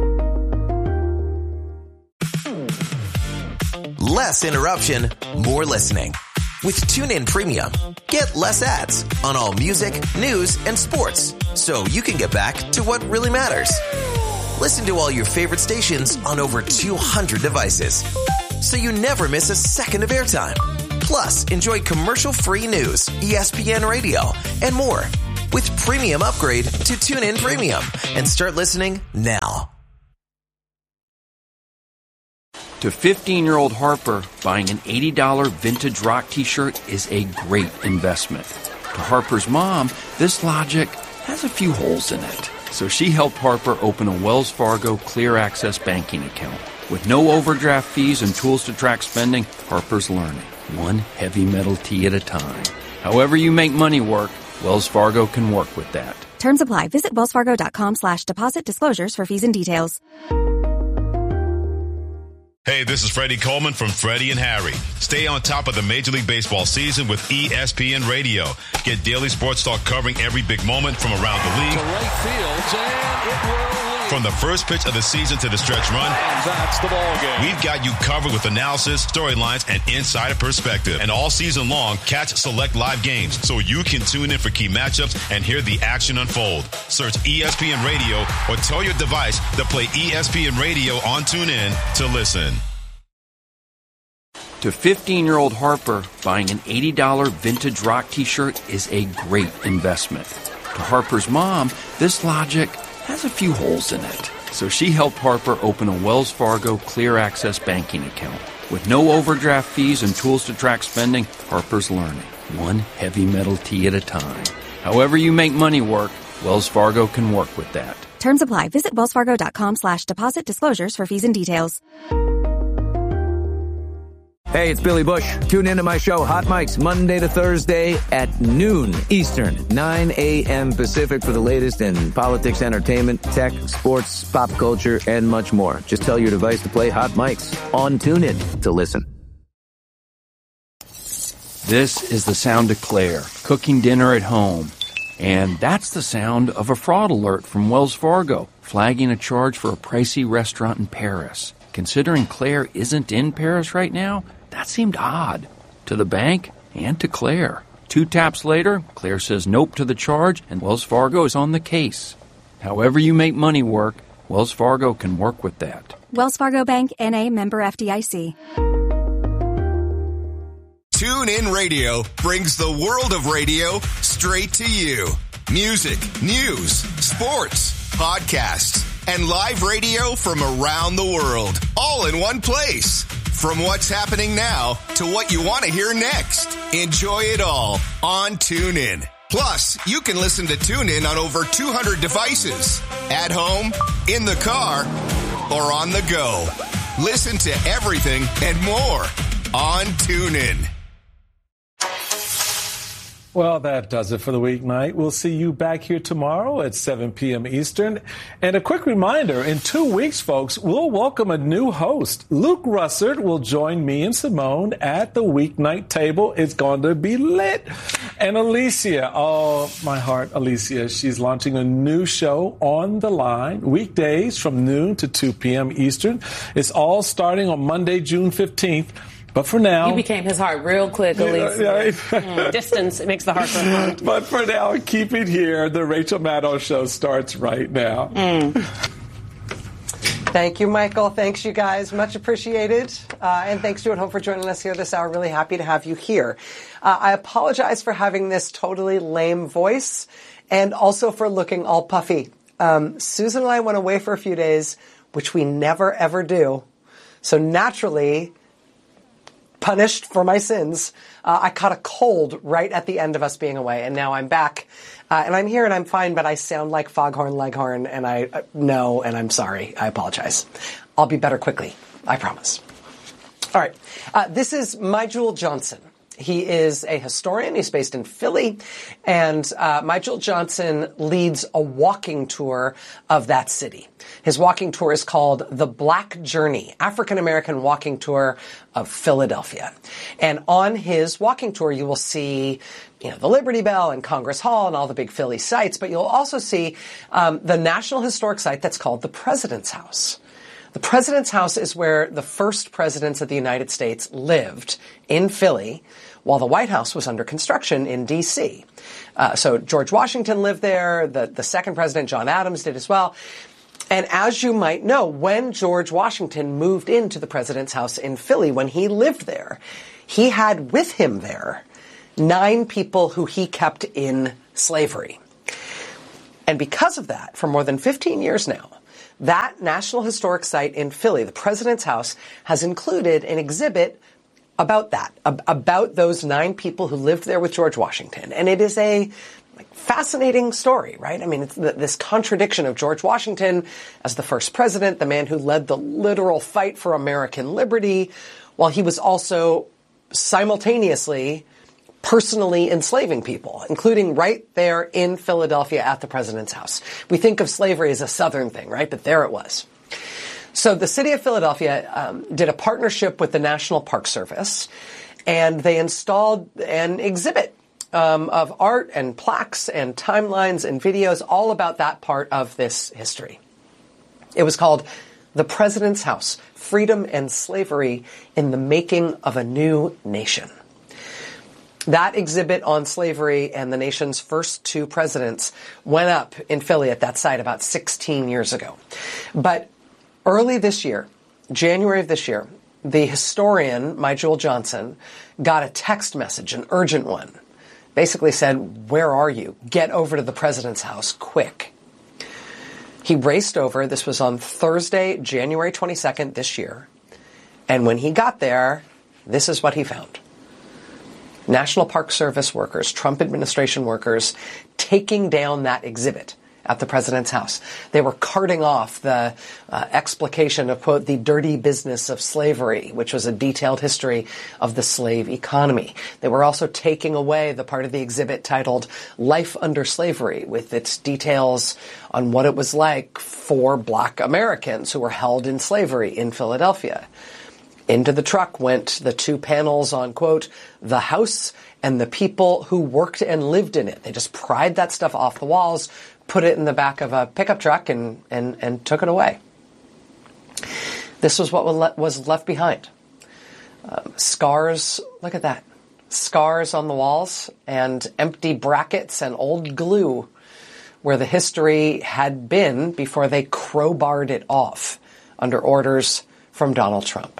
Less interruption, more listening. With TuneIn Premium, get less ads on all music, news, and sports, so you can get back to what really matters. Listen to all your favorite stations on over 200 devices, so you never miss a second of airtime. Plus, enjoy commercial-free news, ESPN Radio, and more. With Premium upgrade to TuneIn Premium and start listening now. To 15-year-old Harper, buying an $80 vintage rock t-shirt is a great investment. To Harper's mom, this logic has a few holes in it. So she helped Harper open a Wells Fargo Clear Access banking account. With no overdraft fees and tools to track spending, Harper's learning, one heavy metal tee at a time. However you make money work, Wells Fargo can work with that. Terms apply. Visit wellsfargo.com/deposit disclosures for fees and details. Hey, this is Freddie Coleman from Freddie and Harry. Stay on top of the Major League Baseball season with ESPN Radio. Get daily sports talk covering every big moment from around the league. To right field, and it will lead. From the first pitch of the season to the stretch run. And that's the ball game. We've got you covered with analysis, storylines, and insider perspective. And all season long, catch select live games so you can tune in for key matchups and hear the action unfold. Search ESPN Radio or tell your device to play ESPN Radio on TuneIn to listen. To 15-year-old Harper, buying an $80 vintage rock t-shirt is a great investment. To Harper's mom, this logic has a few holes in it. So she helped Harper open a Wells Fargo Clear Access banking account. With no overdraft fees and tools to track spending, Harper's learning, one heavy metal tee at a time. However you make money work, Wells Fargo can work with that. Terms apply. Visit wellsfargo.com/deposit disclosures for fees and details. Hey, it's Billy Bush. Tune into my show, Hot Mics, Monday to Thursday at noon Eastern, 9 a.m. Pacific for the latest in politics, entertainment, tech, sports, pop culture, and much more. Just tell your device to play Hot Mics on TuneIn to listen. This is the sound of Claire, cooking dinner at home. And that's the sound of a fraud alert from Wells Fargo, flagging a charge for a pricey restaurant in Paris. Considering Claire isn't in Paris right now, that seemed odd to the bank and to Claire. 2 taps later, Claire says nope to the charge, and Wells Fargo is on the case. However you make money work, Wells Fargo can work with that. Wells Fargo Bank, N.A., member FDIC. TuneIn Radio brings the world of radio straight to you. Music, news, sports, podcasts, and live radio from around the world, all in one place. From what's happening now to what you want to hear next. Enjoy it all on TuneIn. Plus, you can listen to TuneIn on over 200 devices. At home, in the car, or on the go. Listen to everything and more on TuneIn. Well, that does it for the weeknight. We'll see you back here tomorrow at 7 p.m. Eastern. And a quick reminder, in 2 weeks, folks, we'll welcome a new host. Luke Russert will join me and Simone at the weeknight table. It's going to be lit. And Alicia, oh, my heart, Alicia, she's launching a new show, On the Line, weekdays from noon to 2 p.m. Eastern. It's all starting on Monday, June 15th. But for now... You became his heart real quick, Alicia. Distance, it makes the heart run hard. But for now, keep it here. The Rachel Maddow Show starts right now. Thank you, Michael. Thanks, you guys. Much appreciated. And thanks to At Home for joining us here this hour. Really happy to have you here. I apologize for having this totally lame voice and also for looking all puffy. Susan and I went away for a few days, which we never, ever do. So naturally... punished for my sins, I caught a cold right at the end of us being away, and now I'm back, and I'm here and I'm fine, but I sound like Foghorn Leghorn, and I know, and I'm sorry. I apologize. I'll be better quickly. I promise. All right. This is My Jewel Johnson. He is a historian. He's based in Philly. And Michael Johnson leads a walking tour of that city. His walking tour is called The Black Journey, African-American Walking Tour of Philadelphia. And on his walking tour, you will see the Liberty Bell and Congress Hall and all the big Philly sites, but you'll also see the National Historic Site that's called the President's House. The President's House is where the first presidents of the United States lived in Philly while the White House was under construction in D.C. So George Washington lived there. The second president, John Adams, did as well. And as you might know, when George Washington moved into the President's House in Philly, when he lived there, he had with him there 9 people who he kept in slavery. And because of that, for more than 15 years now, that National Historic Site in Philly, the President's House, has included an exhibit about that, about those 9 people who lived there with George Washington. And it is a fascinating story, right? I mean, it's this contradiction of George Washington as the first president, the man who led the literal fight for American liberty, while he was also simultaneously personally enslaving people, including right there in Philadelphia at the President's House. We think of slavery as a Southern thing, right? But there it was. So the city of Philadelphia did a partnership with the National Park Service, and they installed an exhibit of art and plaques and timelines and videos all about that part of this history. It was called The President's House, Freedom and Slavery in the Making of a New Nation. That exhibit on slavery and the nation's first 2 presidents went up in Philly at that site about 16 years ago. But early this year, January of this year, the historian, Michael Johnson, got a text message, an urgent one. Basically said, "Where are you? Get over to the President's House quick." He raced over. This was on Thursday, January 22nd this year. And when he got there, this is what he found. National Park Service workers, Trump administration workers, taking down that exhibit at the President's House. They were carting off the explication of, quote, the dirty business of slavery, which was a detailed history of the slave economy. They were also taking away the part of the exhibit titled Life Under Slavery, with its details on what it was like for Black Americans who were held in slavery in Philadelphia. Into the truck went the 2 panels on, quote, the house and the people who worked and lived in it. They just pried that stuff off the walls, put it in the back of a pickup truck, and took it away. This was what was left behind. Scars, look at that. Scars on the walls and empty brackets and old glue where the history had been before they crowbarred it off under orders from Donald Trump.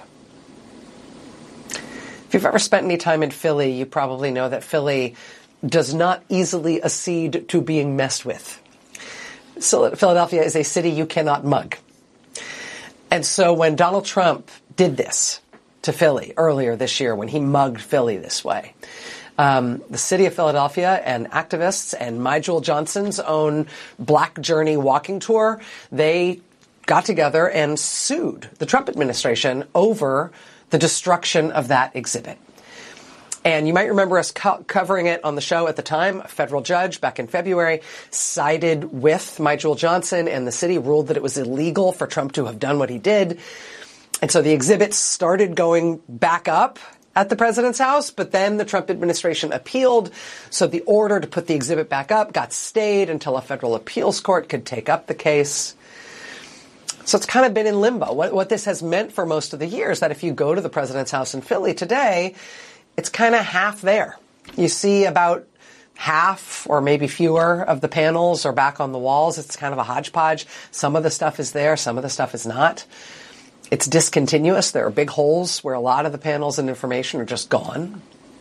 If you've ever spent any time in Philly, you probably know that Philly does not easily accede to being messed with. So Philadelphia is a city you cannot mug. And so when Donald Trump did this to Philly earlier this year, when he mugged Philly this way, the city of Philadelphia and activists and Michael Johnson's own Black Journey walking tour, they got together and sued the Trump administration over the destruction of that exhibit. And you might remember us covering it on the show at the time. A federal judge back in February sided with Michael Johnson, and the city ruled that it was illegal for Trump to have done what he did. And so the exhibit started going back up at the President's House, but then the Trump administration appealed. So the order to put the exhibit back up got stayed until a federal appeals court could take up the case. So it's kind of been in limbo. What this has meant for most of the year is that if you go to the President's House in Philly today, it's kind of half there. You see about half or maybe fewer of the panels are back on the walls. It's kind of a hodgepodge. Some of the stuff is there, some of the stuff is not. It's discontinuous. There are big holes where a lot of the panels and information are just gone.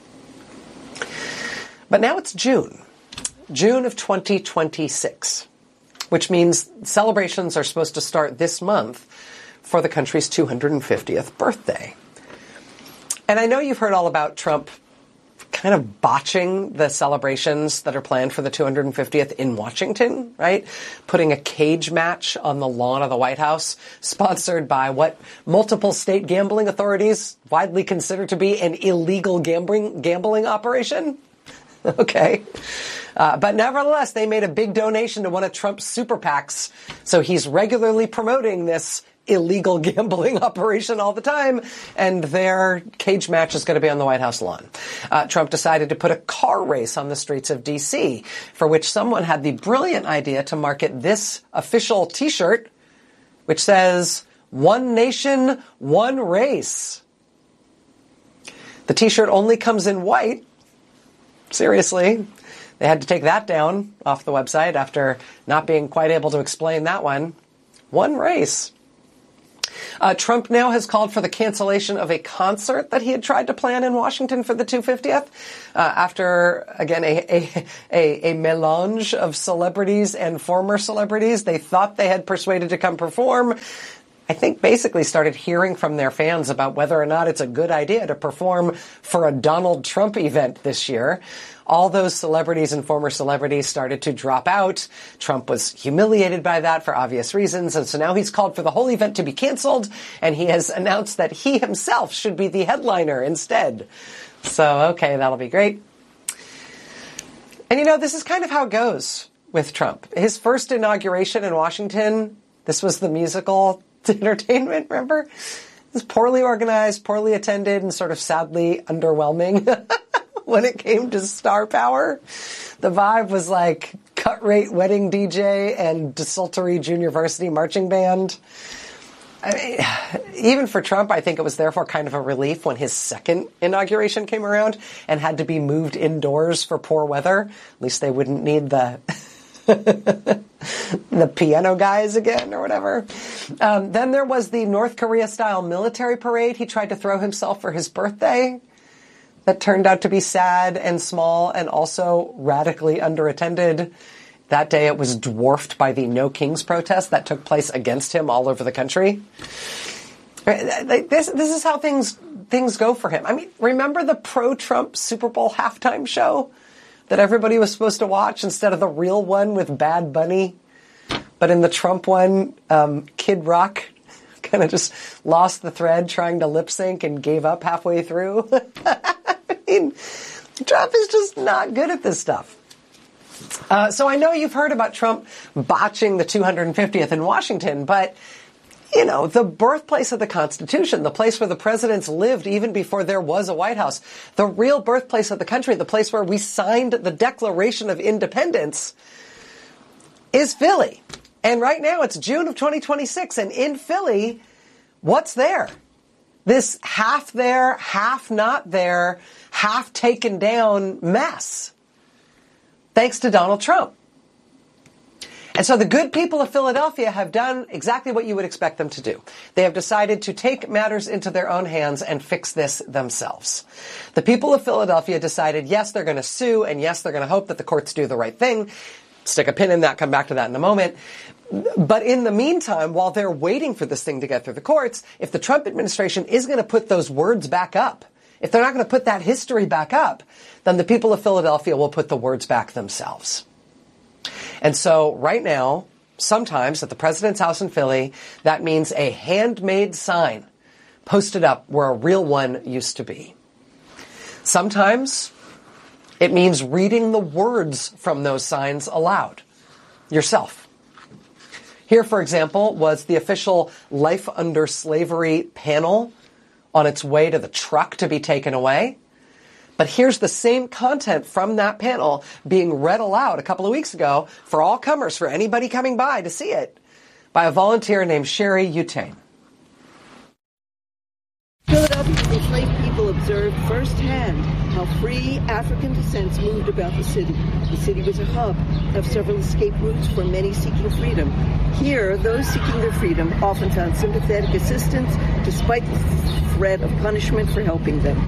But now it's June of 2026, which means celebrations are supposed to start this month for the country's 250th birthday. And I know you've heard all about Trump kind of botching the celebrations that are planned for the 250th in Washington, right? Putting a cage match on the lawn of the White House, sponsored by what multiple state gambling authorities widely consider to be an illegal gambling operation. Okay. But nevertheless, they made a big donation to one of Trump's super PACs. So he's regularly promoting this illegal gambling operation all the time, and their cage match is going to be on the White House lawn. Trump decided to put a car race on the streets of D.C., for which someone had the brilliant idea to market this official T-shirt, which says, "One nation, one race." The T-shirt only comes in white. Seriously. They had to take that down off the website after not being quite able to explain that one. One race. Trump now has called for the cancellation of a concert that he had tried to plan in Washington for the 250th, after, again, a melange of celebrities and former celebrities they thought they had persuaded to come perform, I think basically started hearing from their fans about whether or not it's a good idea to perform for a Donald Trump event this year. All those celebrities and former celebrities started to drop out. Trump was humiliated by that for obvious reasons, and so now he's called for the whole event to be canceled, and he has announced that he himself should be the headliner instead. So, okay, that'll be great. And you know, this is kind of how it goes with Trump. His first inauguration in Washington, this was the musical entertainment, remember? It was poorly organized, poorly attended, and sort of sadly underwhelming. When it came to star power, the vibe was like cut-rate wedding DJ and desultory junior varsity marching band. I mean, even for Trump, I think it was therefore kind of a relief when his second inauguration came around and had to be moved indoors for poor weather. At least they wouldn't need the the piano guys again or whatever. Then there was the North Korea-style military parade he tried to throw himself for his birthday. That turned out to be sad and small and also radically underattended. That day it was dwarfed by the No Kings protest that took place against him all over the country. This is how things go for him. I mean, remember the pro-Trump Super Bowl halftime show that everybody was supposed to watch instead of the real one with Bad Bunny? But in the Trump one, Kid Rock kind of just lost the thread trying to lip sync and gave up halfway through. I mean, Trump is just not good at this stuff. So I know you've heard about Trump botching the 250th in Washington, but, you know, the birthplace of the Constitution, the place where the presidents lived even before there was a White House, the real birthplace of the country, the place where we signed the Declaration of Independence, is Philly. And right now it's June of 2026, and in Philly, what's there? This half there, half not there, half taken down mess. Thanks to Donald Trump. And so the good people of Philadelphia have done exactly what you would expect them to do. They have decided to take matters into their own hands and fix this themselves. The people of Philadelphia decided, yes, they're going to sue, and yes, they're going to hope that the courts do the right thing. Stick a pin in that, come back to that in a moment. But in the meantime, while they're waiting for this thing to get through the courts, if the Trump administration is going to put those words back up, if they're not going to put that history back up, then the people of Philadelphia will put the words back themselves. And so right now, sometimes at the president's house in Philly, that means a handmade sign posted up where a real one used to be. Sometimes it means reading the words from those signs aloud yourself. Here, for example, was the official Life Under Slavery panel on its way to the truck to be taken away. But here's the same content from that panel being read aloud a couple of weeks ago for all comers, for anybody coming by to see it, by a volunteer named Sherry Utane. Philadelphia's enslaved people observed firsthand how free African descents moved about the city. The city was a hub of several escape routes for many seeking freedom. Here, those seeking their freedom often found sympathetic assistance despite the threat of punishment for helping them.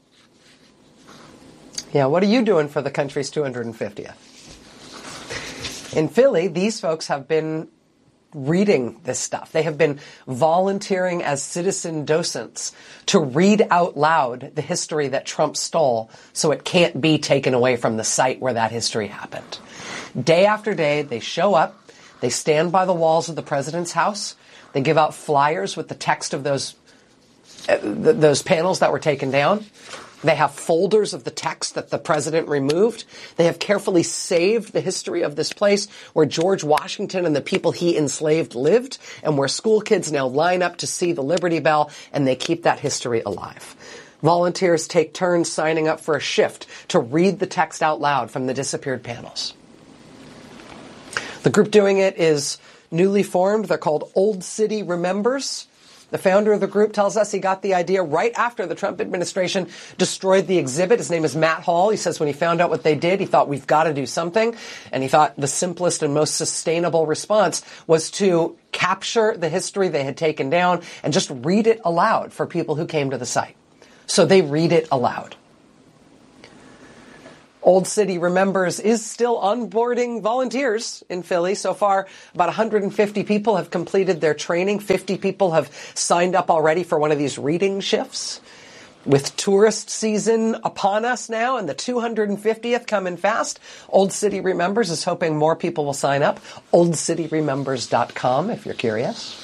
Yeah, what are you doing for the country's 250th? In Philly, these folks have been reading this stuff. They have been volunteering as citizen docents to read out loud the history that Trump stole so it can't be taken away from the site where that history happened. Day after day, they show up. They stand by the walls of the president's house. They give out flyers with the text of those panels that were taken down. They have folders of the text that the president removed. They have carefully saved the history of this place where George Washington and the people he enslaved lived, and where school kids now line up to see the Liberty Bell, and they keep that history alive. Volunteers take turns signing up for a shift to read the text out loud from the disappeared panels. The group doing it is newly formed. They're called Old City Remembers. The founder of the group tells us he got the idea right after the Trump administration destroyed the exhibit. His name is Matt Hall. He says when he found out what they did, he thought, we've got to do something. And he thought the simplest and most sustainable response was to capture the history they had taken down and just read it aloud for people who came to the site. So they read it aloud. Old City Remembers is still onboarding volunteers in Philly. So far, about 150 people have completed their training. 50 people have signed up already for one of these reading shifts. With tourist season upon us now and the 250th coming fast, Old City Remembers is hoping more people will sign up. OldCityRemembers.com if you're curious.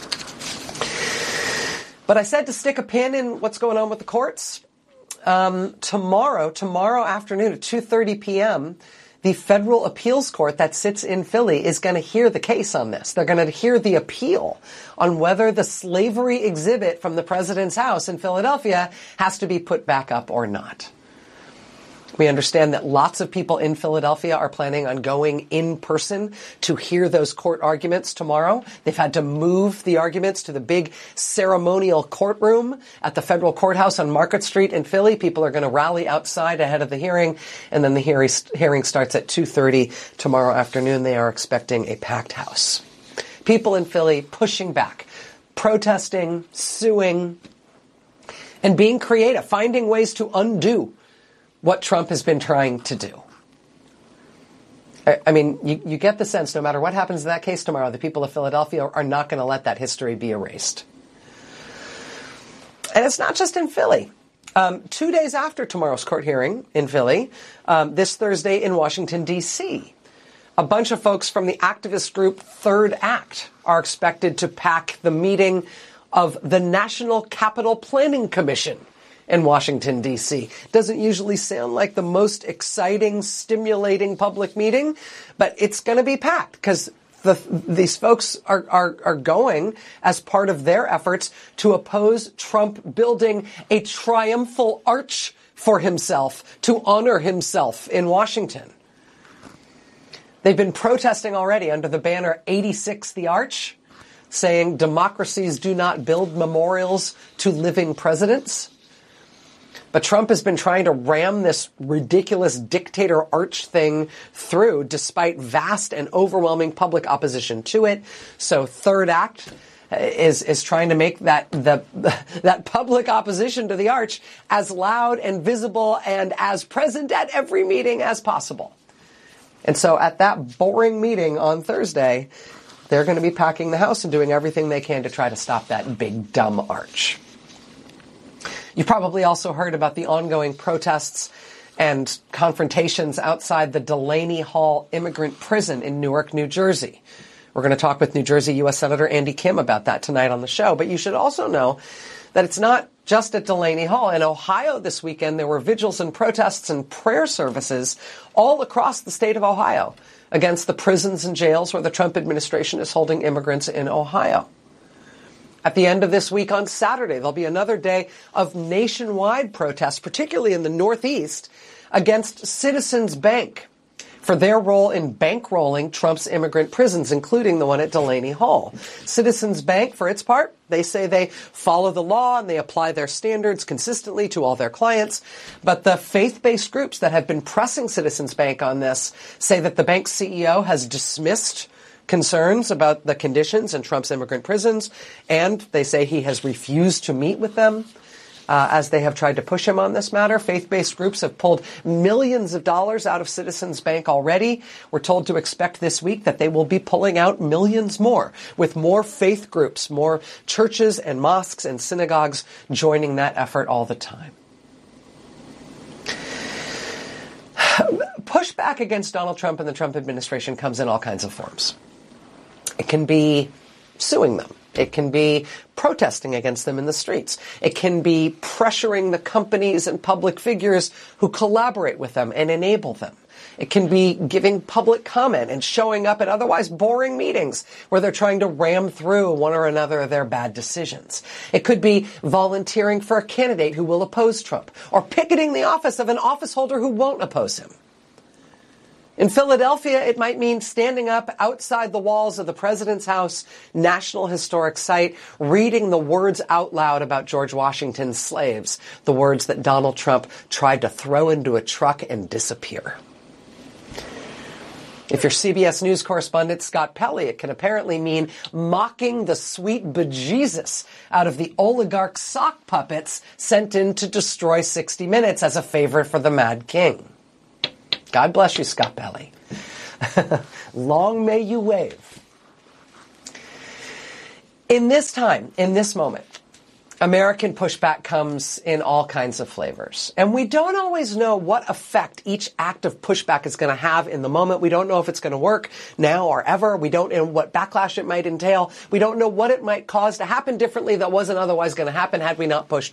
But I said to stick a pin in what's going on with the courts. Tomorrow afternoon at 2:30 p.m., the federal appeals court that sits in Philly is going to hear the case on this. They're going to hear the appeal on whether the slavery exhibit from the president's house in Philadelphia has to be put back up or not. We understand that lots of people in Philadelphia are planning on going in person to hear those court arguments tomorrow. They've had to move the arguments to the big ceremonial courtroom at the federal courthouse on Market Street in Philly. People are going to rally outside ahead of the hearing, and then the hearing starts at 2:30 tomorrow afternoon. They are expecting a packed house. People in Philly pushing back, protesting, suing, and being creative, finding ways to undo what Trump has been trying to do. I mean, you get the sense no matter what happens in that case tomorrow, the people of Philadelphia are not going to let that history be erased. And it's not just in Philly. 2 days after tomorrow's court hearing in Philly, this Thursday in Washington, D.C., a bunch of folks from the activist group Third Act are expected to pack the meeting of the National Capital Planning Commission in Washington, D.C. Doesn't usually sound like the most exciting, stimulating public meeting, but it's going to be packed because these folks are going as part of their efforts to oppose Trump building a triumphal arch for himself to honor himself in Washington. They've been protesting already under the banner 86 the Arch, saying democracies do not build memorials to living presidents. But Trump has been trying to ram this ridiculous dictator arch thing through despite vast and overwhelming public opposition to it. So Third Act is trying to make that public opposition to the arch as loud and visible and as present at every meeting as possible. And so at that boring meeting on Thursday, they're going to be packing the house and doing everything they can to try to stop that big, dumb arch. You probably also heard about the ongoing protests and confrontations outside the Delaney Hall Immigrant Prison in Newark, New Jersey. We're going to talk with New Jersey U.S. Senator Andy Kim about that tonight on the show. But you should also know that it's not just at Delaney Hall. In Ohio this weekend, there were vigils and protests and prayer services all across the state of Ohio against the prisons and jails where the Trump administration is holding immigrants in Ohio. At the end of this week on Saturday, there'll be another day of nationwide protests, particularly in the Northeast, against Citizens Bank for their role in bankrolling Trump's immigrant prisons, including the one at Delaney Hall. Citizens Bank, for its part, they say they follow the law and they apply their standards consistently to all their clients. But the faith-based groups that have been pressing Citizens Bank on this say that the bank's CEO has dismissed concerns about the conditions in Trump's immigrant prisons, and they say he has refused to meet with them. as they have tried to push him on this matter. Faith-based groups have pulled millions of dollars out of Citizens Bank already. We're told to expect this week that they will be pulling out millions more, with more faith groups, more churches and mosques and synagogues joining that effort all the time. Pushback against Donald Trump and the Trump administration comes in all kinds of forms. It can be suing them. It can be protesting against them in the streets. It can be pressuring the companies and public figures who collaborate with them and enable them. It can be giving public comment and showing up at otherwise boring meetings where they're trying to ram through one or another of their bad decisions. It could be volunteering for a candidate who will oppose Trump, or picketing the office of an office holder who won't oppose him. In Philadelphia, it might mean standing up outside the walls of the President's House, National Historic Site, reading the words out loud about George Washington's slaves, the words that Donald Trump tried to throw into a truck and disappear. If you're CBS News correspondent Scott Pelley, it can apparently mean mocking the sweet bejesus out of the oligarch sock puppets sent in to destroy 60 Minutes as a favor for the Mad King. God bless you, Scott Pelley. Long may you wave. In this time, in this moment, American pushback comes in all kinds of flavors. And we don't always know what effect each act of pushback is going to have in the moment. We don't know if it's going to work now or ever. We don't know what backlash it might entail. We don't know what it might cause to happen differently that wasn't otherwise going to happen had we not pushed